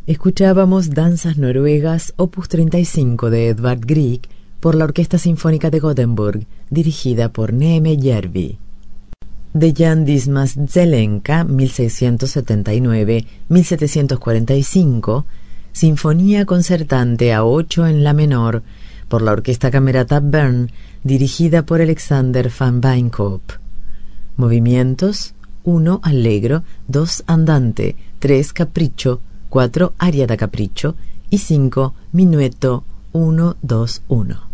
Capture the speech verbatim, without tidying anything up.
Escuchábamos Danzas Noruegas, opus treinta y cinco de Edvard Grieg, por la Orquesta Sinfónica de Gothenburg, dirigida por Neeme Järvi. De Jan Dismas Zelenka, mil seiscientos setenta y nueve a mil setecientos cuarenta y cinco, Sinfonía concertante a ocho en la menor, por la Orquesta Camerata Bern, dirigida por Alexander van Wijnkoop. Movimientos: uno allegro, dos andante, tres capriccio, cuatro aria da capriccio y cinco minueto uno dos uno.